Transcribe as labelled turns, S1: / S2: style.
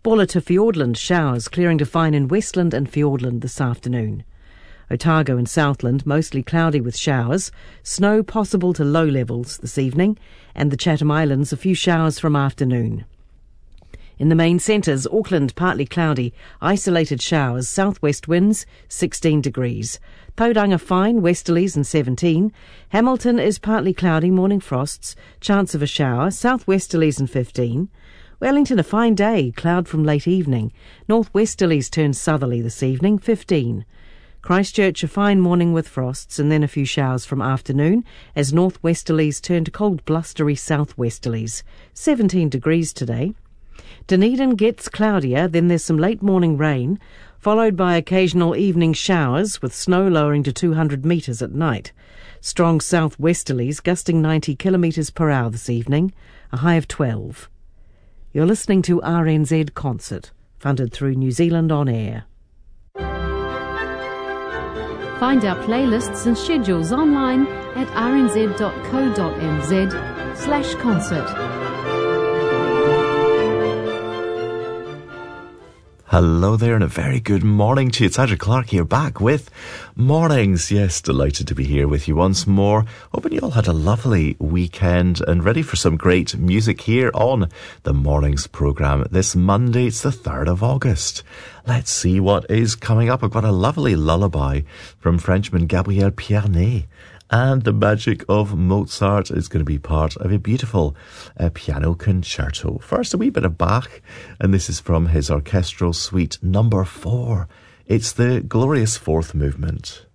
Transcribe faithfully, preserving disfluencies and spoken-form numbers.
S1: Buller to Fiordland, showers clearing to fine in Westland and Fiordland this afternoon. Otago and Southland, mostly cloudy with showers. Snow possible to low levels this evening. And the Chatham Islands, a few showers from afternoon. In the main centres, Auckland, partly cloudy. Isolated showers, southwest winds, sixteen degrees. Tauranga fine, westerlies and seventeen. Hamilton is partly cloudy, morning frosts. Chance of a shower, southwesterlies and fifteen. Wellington, a fine day, cloud from late evening. Northwesterlies turn southerly this evening, fifteen. Christchurch, a fine morning with frosts and then a few showers from afternoon as northwesterlies turn to cold blustery southwesterlies. seventeen degrees today. Dunedin gets cloudier, then there's some late morning rain, followed by occasional evening showers with snow lowering to two hundred metres at night. Strong southwesterlies gusting ninety kilometres per hour this evening, a high of twelve. You're listening to R N Z Concert, funded through New Zealand On Air.
S2: Find our playlists and schedules online at rnz.co.nz slash concert.
S3: Hello there and a very good morning to you. It's Andrew Clark here, back with Mornings. Yes, delighted to be here with you once more. Hoping you all had a lovely weekend and ready for some great music here on the Mornings programme this Monday. It's the third of August. Let's see what is coming up. I've got a lovely lullaby from Frenchman Gabriel Pierné. And the magic of Mozart is going to be part of a beautiful uh, piano concerto. First, a wee bit of Bach, and this is from his orchestral suite number four. It's the glorious fourth movement.